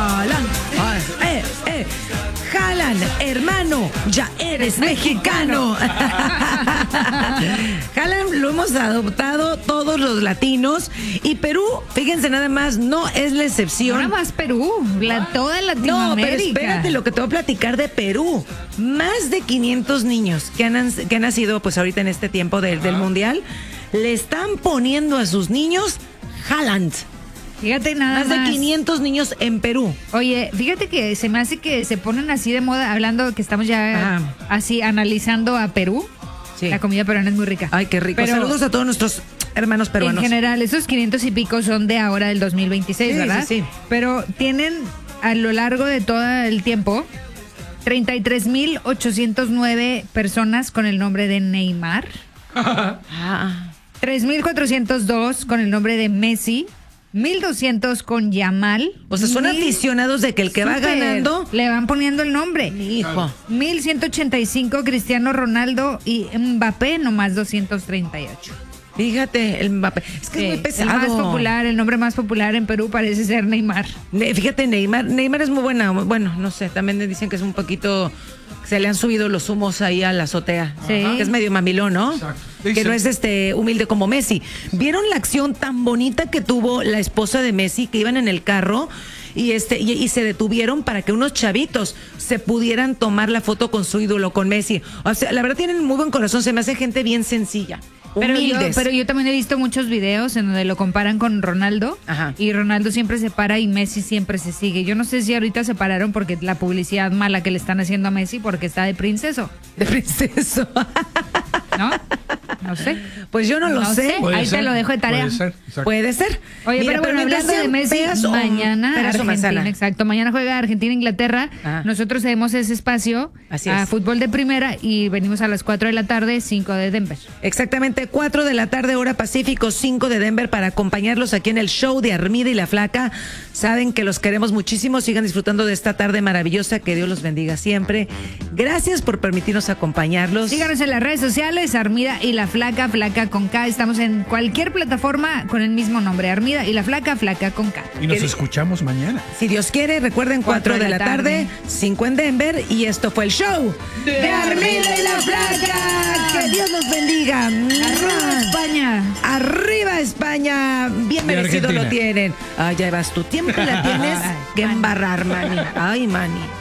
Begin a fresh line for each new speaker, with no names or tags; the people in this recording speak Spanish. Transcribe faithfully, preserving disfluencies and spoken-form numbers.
Haaland. Eh, eh. Haaland, hermano, ya eres mexicano. Haaland lo hemos adoptado todos los latinos. Y Perú, fíjense nada más, no es la excepción.
Nada más Perú, la, toda Latinoamérica.
No, pero espérate lo que te voy a platicar de Perú. Más de quinientos niños que han, que han nacido pues ahorita en este tiempo del, del Mundial, le están poniendo a sus niños Haaland.
Fíjate nada
más.
Más
de quinientos niños en Perú.
Oye, fíjate que se me hace que se ponen así de moda, hablando que estamos ya Ajá. así analizando a Perú. Sí. La comida peruana es muy rica.
Ay, qué rico. Pero saludos a todos nuestros hermanos peruanos.
En general, esos quinientos y pico son de ahora del dos mil veintiséis, sí, ¿verdad? Sí, sí. Pero tienen a lo largo de todo el tiempo treinta y tres mil ochocientos nueve personas con el nombre de Neymar. ah. tres mil cuatrocientos dos con el nombre de Messi. mil doscientos con Yamal.
O sea, son
mil,
aficionados de que el que super, va ganando
le van poniendo el nombre.
Mi hijo.
mil ciento ochenta y cinco Cristiano Ronaldo y Mbappé, nomás doscientos treinta y ocho.
Fíjate, el Mbappé. Es que sí, es muy pesado.
El más popular, el nombre más popular en Perú parece ser Neymar.
Fíjate, Neymar, Neymar es muy buena. Bueno, no sé, también le dicen que es un poquito... Se le han subido los humos ahí a la azotea. Sí. Que es medio mamilón, ¿no? Exacto. Sí, que sí. No es este humilde como Messi. ¿Vieron la acción tan bonita que tuvo la esposa de Messi, que iban en el carro y este y, y se detuvieron para que unos chavitos se pudieran tomar la foto con su ídolo, con Messi? O sea, la verdad tienen muy buen corazón. Se me hace gente bien sencilla.
Pero yo, pero yo también he visto muchos videos en donde lo comparan con Ronaldo. Ajá. Y Ronaldo siempre se para y Messi siempre se sigue. Yo no sé si ahorita se pararon porque la publicidad mala que le están haciendo a Messi porque está de princeso.
De princeso.
¿No? No sé.
Pues yo no lo
no
sé.
sé. Ahí ser. Te lo dejo de tarea.
Puede ser. Exacto. Puede ser.
Oye, Mira, pero bueno, hablando de Messi, mañana Argentina, exacto, mañana juega Argentina-Inglaterra. Ah. Nosotros cedemos ese espacio Así a es. fútbol de primera y venimos a las cuatro de la tarde, cinco de Denver.
Exactamente, cuatro de la tarde, hora Pacífico, cinco de Denver, para acompañarlos aquí en el show de Armida y la Flaca. Saben que los queremos muchísimo. Sigan disfrutando de esta tarde maravillosa. Que Dios los bendiga siempre. Gracias por permitirnos acompañarlos.
Síganos en las redes sociales, Armida y la Flaca, Flaca con K. Estamos en cualquier plataforma con el mismo nombre, Armida y la Flaca, Flaca con K.
Y nos ¿Qué? escuchamos mañana.
Si Dios quiere, recuerden, cuatro de la tarde, cinco en Denver. Y esto fue el show de, de Armida y la Flaca. Que Dios los bendiga.
Arriba España.
Arriba España. Bien merecido lo tienen. Ah, ya vas tu tiempo y la tienes que embarrar, mani. Ay, mani.